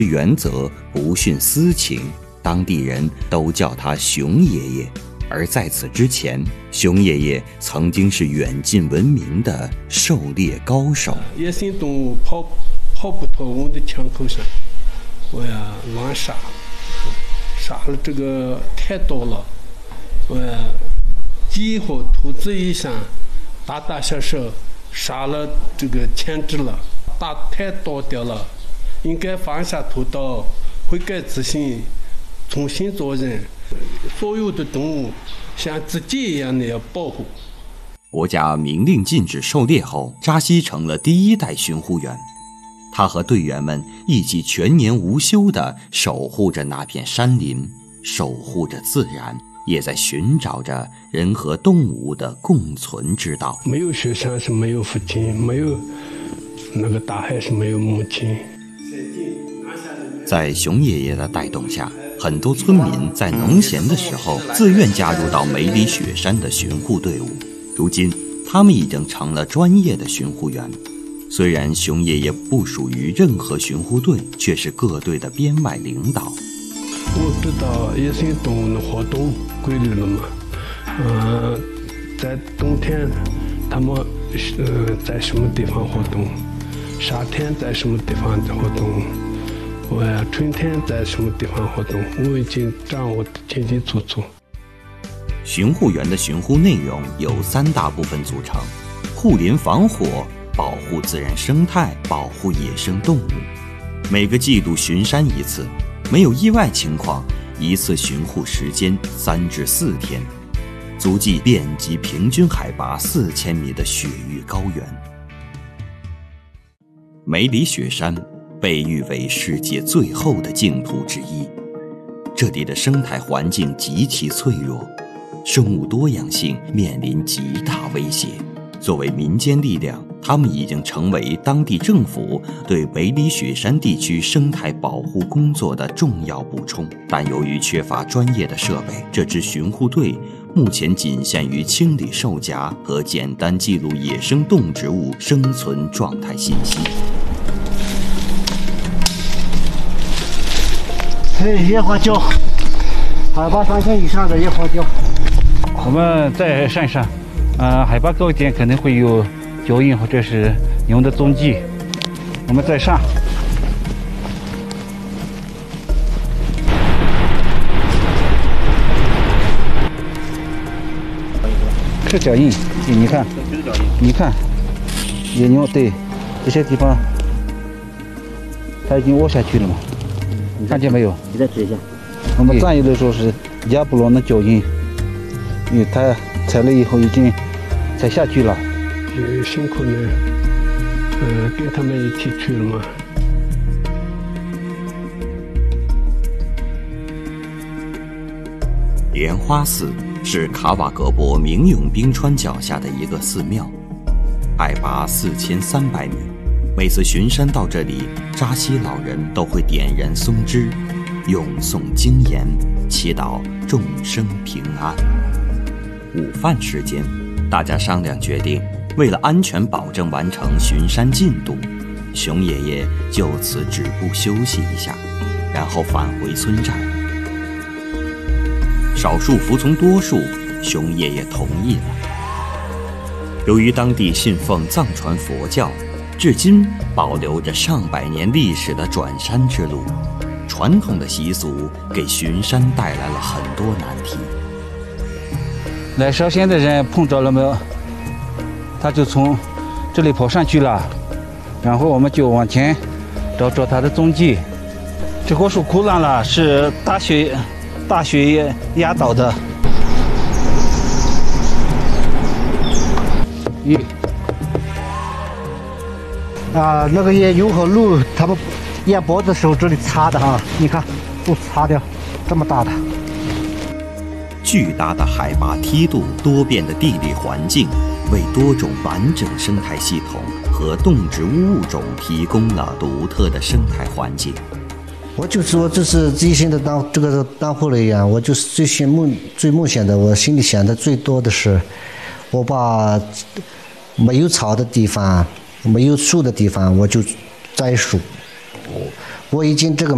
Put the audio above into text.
原则，不徇私情，当地人都叫他熊爷爷。而在此之前，熊爷爷曾经是远近闻名的狩猎高手。 野生动物跑不脱我的枪口上，我呀乱杀了这个太多了，我呀几乎兔子以上，大小小杀了这个牵制了，打太多掉了，应该放下屠刀，悔改自新，重新做人。所有的动物像自己一样的要保护。 国家明令禁止狩猎后，扎西成了第一代巡护员。他和队员们一起全年无休地守护着那片山林，守护着自然，也在寻找着人和动物的共存之道。 没有雪山是没有父亲，没有那个大海是没有母亲。 在熊爷爷的带动下，很多村民在农闲的时候自愿加入到梅里雪山的巡护队伍。如今，他们已经成了专业的巡护员。虽然熊爷爷不属于任何巡护队，却是各队的编外领导。 我知道野生动物的活动规律了嘛？在冬天，他们在什么地方活动？夏天在什么地方活动？春天在什么地方活动？我已经掌握得清清楚楚。 巡护员的巡护内容有3大部分组成：护林防火、保护自然生态、保护野生动物。每个季度巡山一次，没有意外情况，一次巡护时间3至4天，足迹遍及平均海拔4000米的雪域高原。梅里雪山被誉为世界最后的净土之一，这里的生态环境极其脆弱，生物多样性面临极大威胁。作为民间力量，他们已经成为当地政府对梅里雪山地区生态保护工作的重要补充。但由于缺乏专业的设备，这支巡护队目前仅限于清理兽夹和简单记录野生动植物生存状态信息。 野花椒，海拔3000以上的野花椒。 我们在山上，海拔高一点可能会有脚印或者是牛的踪迹。我们在上，是脚印，你看，你看，野牛对这些地方，它已经窝下去了嘛。看见没有？ 你再指一下。 我们专业的说是亚布罗的脚印，因为它踩了以后已经踩下去了。 辛苦呢，跟他们一起去了嘛。 莲花寺是卡瓦格博明永冰川脚下的一个寺庙，海拔4300米。每次巡山到这里，扎西老人都会点燃松枝，咏诵经言，祈祷众生平安。午饭时间，大家商量决定，为了安全保证完成巡山进度，熊爷爷就此止步休息一下，然后返回村寨。少数服从多数，熊爷爷同意了。由于当地信奉藏传佛教，至今保留着上百年历史的转山之路，传统的习俗给巡山带来了很多难题。 来烧香的人碰着了没有？他就从这里跑上去了，然后我们就往前找找他的踪迹。这棵树枯烂了，是大雪压倒的。 那个野牛和鹿，它们沿脖子的时候这里擦的哈，你看都擦掉，这么大的。 巨大的海拔梯度、多变的地理环境，为多种完整生态系统和动植物物种提供了独特的生态环境。 我就说这是一心的当护理员，我就是最梦想的，我心里想的最多的是，我把没有草的地方、没有树的地方，我就栽树。我已经这个